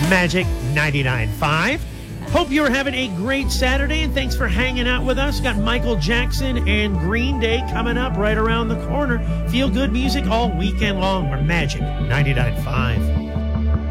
Magic 99.5. Hope you're having a great Saturday, and thanks for hanging out with us. Got Michael Jackson and Green Day coming up right around the corner. Feel good music all weekend long. We're Magic 99.5.